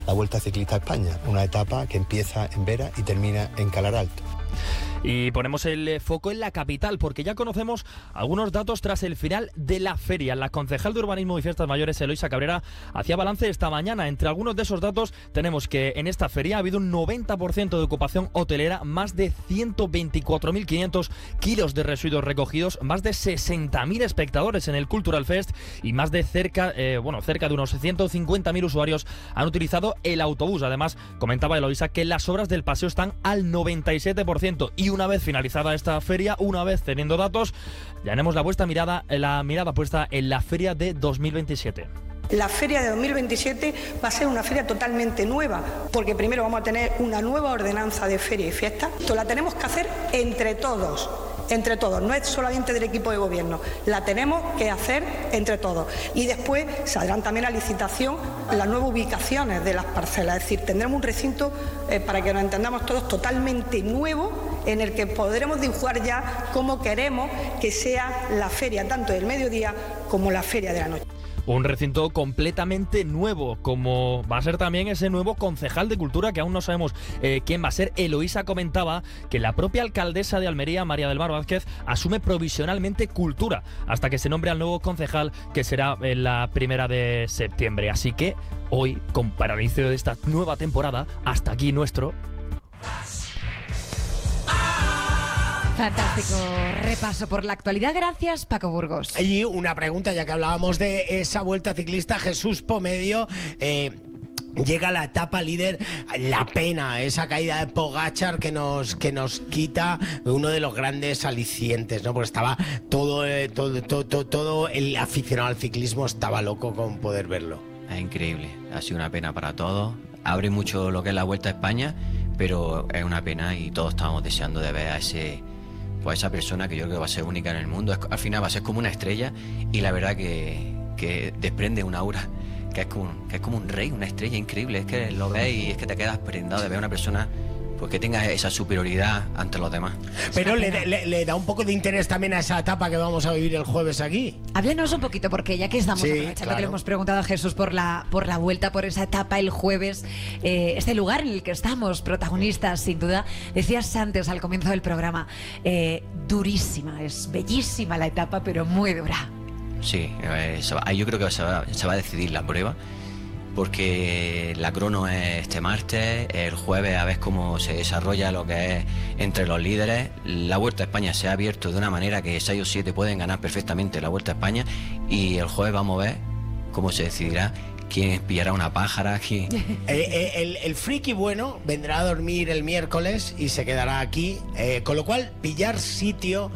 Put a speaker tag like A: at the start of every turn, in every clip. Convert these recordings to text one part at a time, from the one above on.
A: La Vuelta Ciclista a España, una etapa que empieza en Vera y termina en Calar Alto.
B: Y ponemos el foco en la capital, porque ya conocemos algunos datos tras el final de la feria. La concejal de Urbanismo y Fiestas Mayores, Eloisa Cabrera, hacía balance esta mañana. Entre algunos de esos datos tenemos que en esta feria ha habido un 90% de ocupación hotelera, más de 124.500 kilos de residuos recogidos, más de 60.000 espectadores en el Cultural Fest y más de cerca de unos 150.000 usuarios han utilizado el autobús. Además, comentaba Eloisa que las obras del paseo están al 97%. Y una vez finalizada esta feria, una vez teniendo datos, ya tenemos la mirada puesta en la feria de 2027.
C: La feria de 2027 va a ser una feria totalmente nueva, porque primero vamos a tener una nueva ordenanza de feria y fiesta. Esto la tenemos que hacer entre todos, no es solamente del equipo de gobierno, la tenemos que hacer entre todos. Y después saldrán también a licitación las nuevas ubicaciones de las parcelas, es decir, tendremos un recinto, para que nos entendamos todos, totalmente nuevo, en el que podremos dibujar ya cómo queremos que sea la feria, tanto del mediodía como la feria de la noche.
B: Un recinto completamente nuevo, como va a ser también ese nuevo concejal de Cultura, que aún no sabemos quién va a ser. Eloisa comentaba que la propia alcaldesa de Almería, María del Mar Vázquez, asume provisionalmente Cultura hasta que se nombre al nuevo concejal, que será en la 1 de septiembre. Así que hoy, para el inicio de esta nueva temporada, hasta aquí nuestro...
D: Fantástico repaso por la actualidad. Gracias, Paco Burgos.
E: Y una pregunta, ya que hablábamos de esa Vuelta Ciclista, Jesús Pomedio, llega la etapa líder, la pena, esa caída de Pogačar que nos quita uno de los grandes alicientes, ¿no? Porque estaba todo el aficionado al ciclismo estaba loco con poder verlo.
F: Es increíble, ha sido una pena para todos. Abre mucho lo que es la Vuelta a España, pero es una pena y todos estamos deseando de ver a esa persona que yo creo que va a ser única en el mundo. Al final va a ser como una estrella y la verdad que desprende una aura que es como un rey, una estrella increíble. Es que lo ves y es que te quedas prendado de ver a una persona pues que tenga esa superioridad ante los demás.
E: Pero le da un poco de interés también a esa etapa que vamos a vivir el jueves aquí.
D: Háblenos un poquito, porque ya que estamos aprovechando que le hemos preguntado a Jesús por la vuelta, por esa etapa el jueves, este lugar en el que estamos protagonistas, sin duda. Decías antes, al comienzo del programa, durísima, es bellísima la etapa, pero muy dura.
F: Sí, yo creo que se va a decidir la prueba, porque la crono es este martes, el jueves a ver cómo se desarrolla lo que es entre los líderes. La Vuelta a España se ha abierto de una manera que 6 o 7 pueden ganar perfectamente la Vuelta a España, y el jueves vamos a ver cómo se decidirá quién pillará una pájara aquí.
E: El friki bueno vendrá a dormir el miércoles y se quedará aquí, con lo cual pillar sitio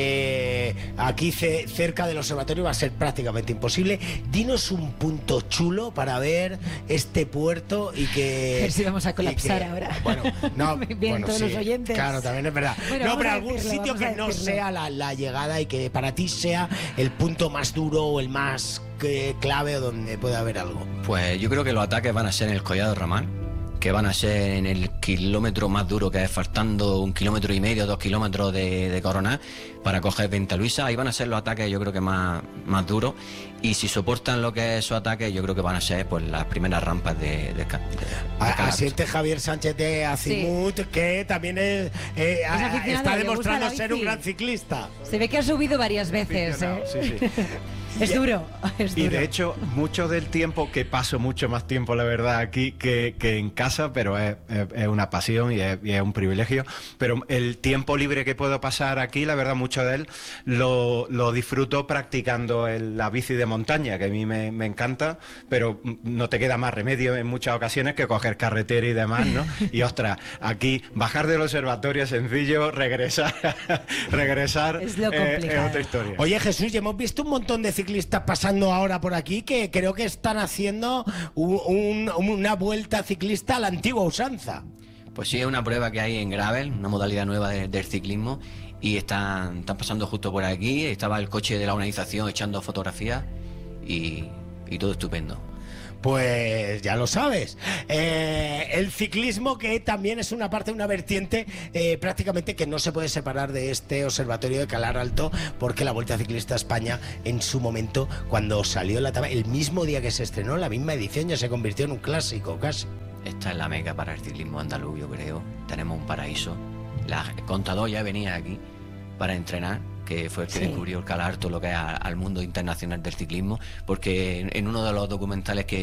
E: aquí cerca del observatorio va a ser prácticamente imposible. Dinos un punto chulo para ver este puerto y que...
D: A ver si vamos a colapsar ahora.
E: Bueno, no,
D: bien, todos los oyentes.
E: Claro, también es verdad.
D: Bueno,
E: no, pero algún sitio que no sea la llegada y que para ti sea el punto más duro o el más clave o donde pueda haber algo.
F: Pues yo creo que los ataques van a ser en el Collado Ramal, que van a ser en el kilómetro más duro, que es faltando 1,5 kilómetros, 2 kilómetros de Coroná, para coger Venta Luisa. Ahí van a ser los ataques, yo creo que más duros, y si soportan lo que es esos ataques, yo creo que van a ser pues las primeras rampas de
E: asiente Javier Sánchez de Azimut, sí, que también está demostrando ser un gran ciclista.
D: Se ve que ha subido varias veces.
G: Sí.
D: Es duro.
G: Y de hecho, mucho del tiempo, que paso mucho más tiempo, la verdad, aquí que en casa, pero es una pasión y es un privilegio. Pero el tiempo libre que puedo pasar aquí, la verdad, mucho de él lo disfruto practicando la bici de montaña, que a mí me encanta, pero no te queda más remedio en muchas ocasiones que coger carretera y demás, ¿no? Y ostras, aquí bajar del observatorio es sencillo, regresar
D: es lo complicado.
G: Es otra historia.
E: Oye, Jesús, ya hemos visto un montón de ciclistas pasando ahora por aquí que creo que están haciendo una vuelta ciclista a la antigua usanza.
F: Pues sí, es una prueba que hay en gravel, una modalidad nueva del ciclismo, y están pasando justo por aquí. Estaba el coche de la organización echando fotografías y todo estupendo.
E: Pues ya lo sabes. El ciclismo, que también es una parte, una vertiente prácticamente que no se puede separar de este observatorio de Calar Alto, porque la Vuelta Ciclista a España en su momento, cuando salió la etapa, el mismo día que se estrenó, la misma edición, ya se convirtió en un clásico casi.
F: Esta es la meca para el ciclismo andaluz, yo creo. Tenemos un paraíso. Contador ya venía aquí para entrenar, que fue el que descubrió el Calar Alto, lo que es al mundo internacional del ciclismo, porque en uno de los documentales que